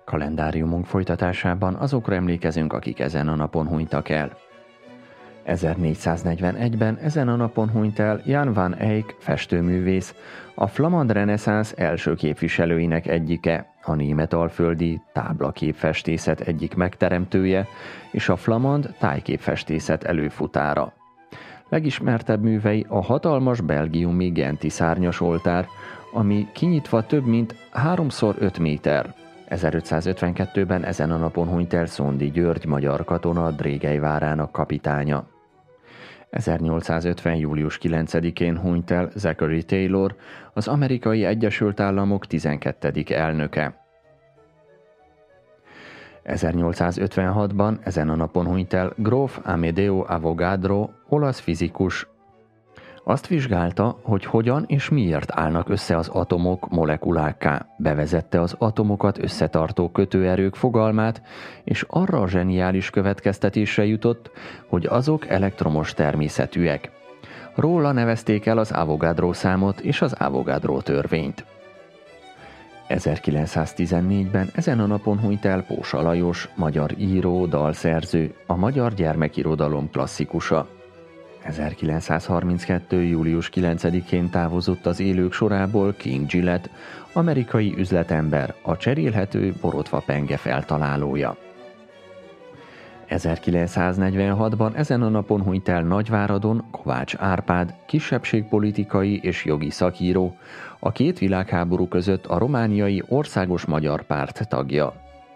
Kalendáriumunk folytatásában azokra emlékezünk, akik ezen a napon hunytak el. 1441-ben ezen a napon hunyt el Jan van Eyck festőművész, a flamand reneszánsz első képviselőinek egyike, a németalföldi táblaképfestészet egyik megteremtője és a flamand tájképfestészet előfutára. Legismertebb művei a hatalmas belgiumi genti szárnyas oltár, ami kinyitva több mint 3x5 méter. 1552-ben ezen a napon hunyt el Szondi György magyar katona, Drégely várának kapitánya. 1850. július 9-én hunyt el Zachary Taylor, az Amerikai Egyesült Államok 12. elnöke. 1856-ban ezen a napon hunyt el gróf Amedeo Avogadro, olasz fizikus. Azt vizsgálta, hogy hogyan és miért állnak össze az atomok molekulákká, bevezette az atomokat összetartó kötőerők fogalmát, és arra a zseniális következtetésre jutott, hogy azok elektromos természetűek. Róla nevezték el az Avogadro számot és az Avogadro törvényt. 1914-ben ezen a napon hunyt el Pósa Lajos, magyar író, dalszerző, a magyar gyermekirodalom klasszikusa. 1932. július 9-én távozott az élők sorából King Gillette, amerikai üzletember, a cserélhető borotva penge feltalálója. 1946-ban ezen a napon hunyt el Nagyváradon Kovács Árpád, kisebbségpolitikai és jogi szakíró, a két világháború között a romániai Országos Magyar Párt tagja.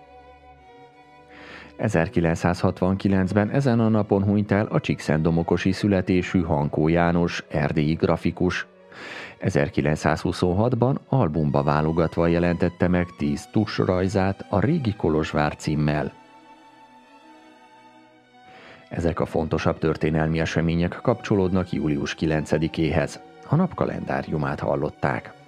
1969-ben ezen a napon hunyt el a csíkszentdomokosi születésű Hankó János, erdélyi grafikus. 1926-ban albumba válogatva jelentette meg 10 tusrajzát a Régi Kolozsvár címmel. Ezek a fontosabb történelmi események kapcsolódnak július 9-éhez. A nap kalendáriumát hallották.